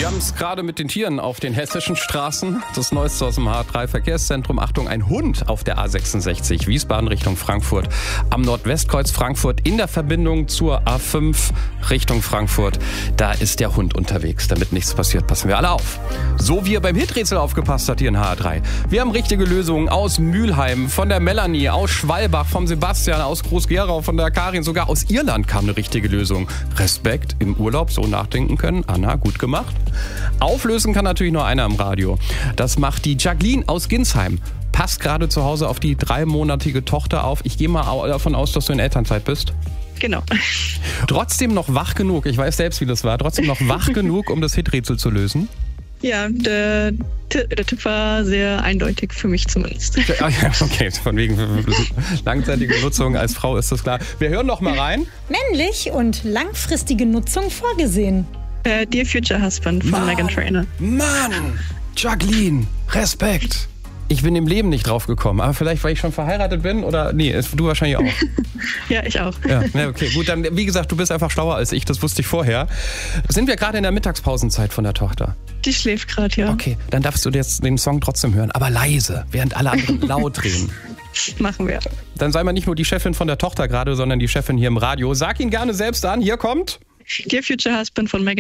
Wir haben es gerade mit den Tieren auf den hessischen Straßen. Das Neueste aus dem H3-Verkehrszentrum. Achtung, ein Hund auf der A66 Wiesbaden Richtung Frankfurt. Am Nordwestkreuz Frankfurt in der Verbindung zur A5 Richtung Frankfurt. Da ist der Hund unterwegs. Damit nichts passiert, passen wir alle auf. So wie ihr beim Hiträtsel aufgepasst habt hier in H3. Wir haben richtige Lösungen aus Mülheim, von der Melanie, aus Schwalbach, vom Sebastian, aus Groß-Gerau, von der Karin. Sogar aus Irland kam eine richtige Lösung. Respekt, im Urlaub so nachdenken können. Anna, gut gemacht. Auflösen kann natürlich nur einer im Radio. Das macht die Jacqueline aus Ginsheim. Passt gerade zu Hause auf die 3-monatige Tochter auf. Ich gehe mal davon aus, dass du in Elternzeit bist. Genau. Trotzdem noch wach genug, ich weiß selbst, wie das war, trotzdem noch wach genug, um das Hiträtsel zu lösen? Ja, der Tipp war sehr eindeutig für mich zumindest. Ja, okay, von wegen langzeitige Nutzung als Frau ist das klar. Wir hören noch mal rein. Männlich und langfristige Nutzung vorgesehen. Dear Future Husband von Meghan Trainor. Mann, Jacqueline, Respekt. Ich bin im Leben nicht drauf gekommen, aber vielleicht, weil ich schon verheiratet bin oder, nee, du wahrscheinlich auch. Ja, ich auch. Ja, okay, gut, dann, wie gesagt, du bist einfach schlauer als ich, das wusste ich vorher. Sind wir gerade in der Mittagspausenzeit von der Tochter? Die schläft gerade, ja. Okay, dann darfst du jetzt den Song trotzdem hören, aber leise, während alle anderen laut reden. Machen wir. Dann sei mal nicht nur die Chefin von der Tochter gerade, sondern die Chefin hier im Radio. Sag ihn gerne selbst an, hier kommt... Dear Future Husband von Meghan